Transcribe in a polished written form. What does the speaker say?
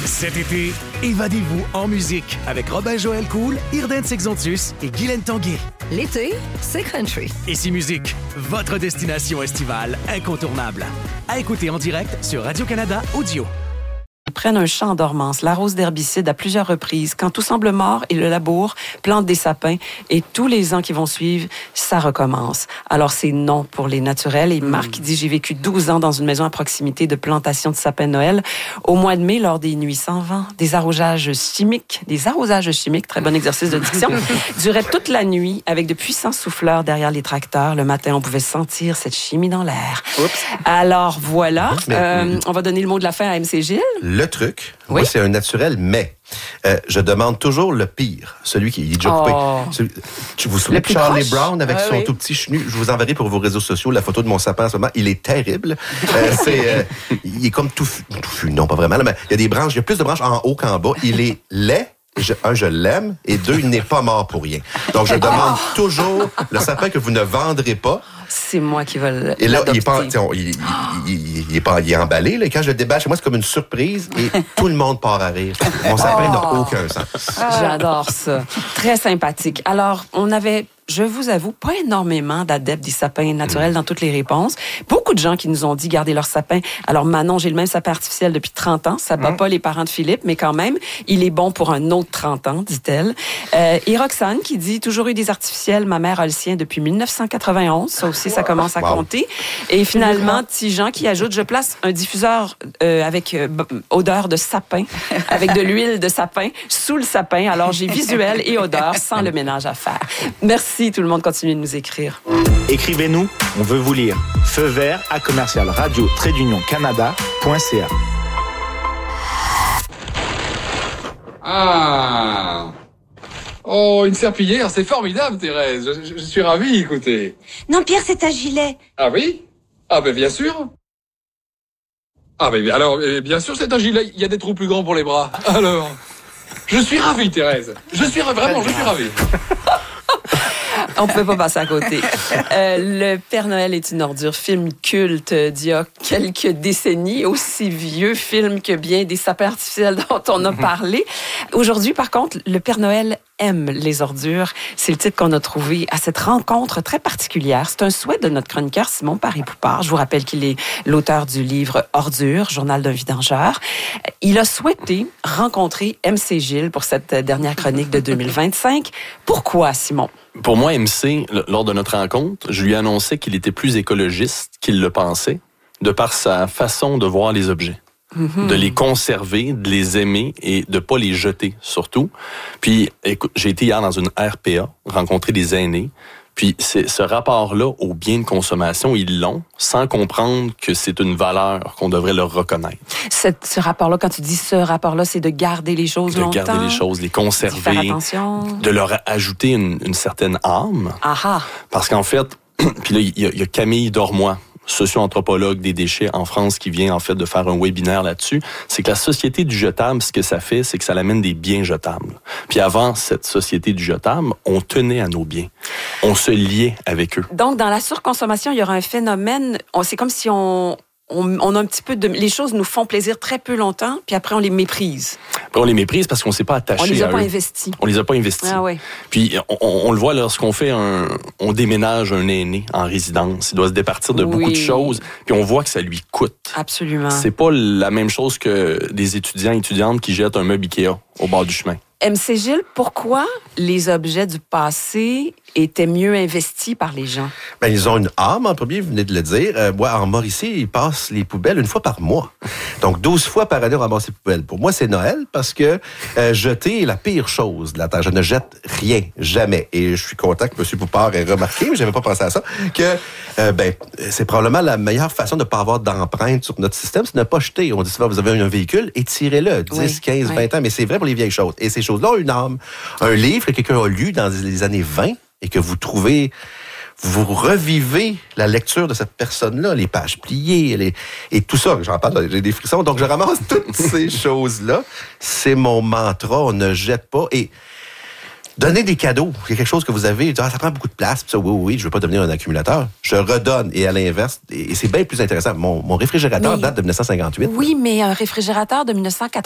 Cet été, évadez-vous en musique avec Robin-Joël Cool, Irden Sexontus et Guylaine Tanguay. L'été, c'est country. Ici Musique, votre destination estivale incontournable. À écouter en direct sur Radio-Canada Audio. Prennent un champ en dormance, l'arrosent d'herbicides à plusieurs reprises. Quand tout semble mort, ils le labourent, plantent des sapins et tous les ans qui vont suivre, ça recommence. Alors c'est non pour les naturels. Et Marc dit, j'ai vécu 12 ans dans une maison à proximité de plantation de sapins de Noël. Au mois de mai, lors des nuits sans vent, des arrosages chimiques, très bon exercice de diction, duraient toute la nuit avec de puissants souffleurs derrière les tracteurs. Le matin, on pouvait sentir cette chimie dans l'air. Oups. Alors voilà, on va donner le mot de la fin à MC Gilles. Le truc, moi, c'est un naturel, mais je demande toujours le pire, celui qui est déjà coupé. Tu vous souvenez de Charlie Brown avec son tout petit chenu? Je vous enverrai pour vos réseaux sociaux la photo de mon sapin en ce moment. Il est terrible. Il est comme touffu. Non, pas vraiment. Mais il y a des branches, il y a plus de branches en haut qu'en bas. Il est laid. Je l'aime. Et 2, il n'est pas mort pour rien. Donc, je demande toujours le sapin que vous ne vendrez pas. C'est moi qui vais l'adopter. Et là, il est emballé. Là, et quand je le déballe chez moi, c'est comme une surprise et tout le monde part à rire. Mon sapin n'a aucun sens. J'adore ça. Très sympathique. Alors, on avait, je vous avoue, pas énormément d'adeptes des sapins naturels dans toutes les réponses. Beaucoup de gens qui nous ont dit garder leur sapin. Alors, Manon, j'ai le même sapin artificiel depuis 30 ans. Ça bat pas les parents de Philippe, mais quand même, il est bon pour un autre 30 ans, dit-elle. Et Roxane qui dit, toujours eu des artificiels. Ma mère a le sien depuis 1991. Ça aussi, ça commence à compter. Et finalement, Tijan qui ajoute, je place un diffuseur avec odeur de sapin, avec de l'huile de sapin, sous le sapin. Alors, j'ai visuel et odeur sans le ménage à faire. Merci, tout le monde continue de nous écrire. Écrivez-nous, on veut vous lire. Feu vert à commercial radio-canada.ca. Ah! Oh, une serpillière, c'est formidable, Thérèse. Je suis ravi, écoutez. Non, Pierre, c'est un gilet. Ah oui? Ah ben bien sûr. Ah ben alors, bien sûr, c'est un gilet. Il y a des trous plus grands pour les bras. Alors, je suis ravi, Thérèse. Je suis ravi. On ne peut pas passer à côté. Le Père Noël est une ordure, film culte d'il y a quelques décennies, aussi vieux film que bien des sapins artificiels dont on a parlé. Aujourd'hui, par contre, le Père Noël aime les ordures. C'est le titre qu'on a trouvé à cette rencontre très particulière. C'est un souhait de notre chroniqueur Simon Paris-Poupard. Je vous rappelle qu'il est l'auteur du livre Ordures, journal d'un vidangeur. Il a souhaité rencontrer MC Gilles pour cette dernière chronique de 2025. Pourquoi, Simon? Pour moi, MC, lors de notre rencontre, je lui annonçais qu'il était plus écologiste qu'il le pensait, de par sa façon de voir les objets. De les conserver, de les aimer et de pas les jeter, surtout. Puis, écoute, j'ai été hier dans une RPA, rencontrer des aînés. Puis, ce rapport-là au bien de consommation, ils l'ont, sans comprendre que c'est une valeur qu'on devrait leur reconnaître. Ce rapport-là, quand tu dis ce rapport-là, c'est de garder les choses longtemps? De garder les choses, les conserver. Faire attention. De leur ajouter une certaine âme. Aha. Parce qu'en fait, puis là, il y a Camille Dormois, socio-anthropologue des déchets en France, qui vient en fait de faire un webinaire là-dessus. C'est que la société du jetable, ce que ça fait, c'est que ça l'amène des biens jetables. Puis avant cette société du jetable, on tenait à nos biens. On se liait avec eux. Donc, dans la surconsommation, il y aura un phénomène, c'est comme si on a un petit peu les choses nous font plaisir très peu longtemps, puis après on les méprise. Après, on les méprise parce qu'on ne s'est pas attaché à eux. On les a pas investis. On les a pas investis. Ah ouais. Puis on le voit lorsqu'on fait on déménage un aîné en résidence. Il doit se départir de beaucoup de choses, puis on voit que ça lui coûte. Absolument. C'est pas la même chose que des étudiantes qui jettent un meuble Ikea au bord du chemin. MC Gilles, pourquoi les objets du passé étaient mieux investis par les gens? Ben, ils ont une âme, en premier, vous venez de le dire. Moi, en Mauricie, ils passent les poubelles une fois par mois. Donc, 12 fois par année, on ramasse les poubelles. Pour moi, c'est Noël parce que jeter est la pire chose de la terre. Je ne jette rien, jamais. Et je suis content que M. Poupard ait remarqué, mais j'avais pas pensé à ça, que c'est probablement la meilleure façon de ne pas avoir d'empreinte sur notre système, c'est de ne pas jeter. On dit souvent, vous avez un véhicule, étirez-le 10, 15, 20 ans. Mais c'est vrai pour les vieilles choses. Et ces choses-là ont une âme. Un livre que quelqu'un a lu dans les années 20 et que vous revivez la lecture de cette personne-là, les pages pliées, et tout ça. J'en parle, j'ai des frissons. Donc, je ramasse toutes ces choses-là. C'est mon mantra. On ne jette pas. Et donner des cadeaux. Il y a quelque chose que vous avez, ça prend beaucoup de place. Puis ça, oui, je veux pas devenir un accumulateur. Je redonne. Et à l'inverse, et c'est bien plus intéressant. Mon réfrigérateur date de 1958. Oui, mais un réfrigérateur de 1958,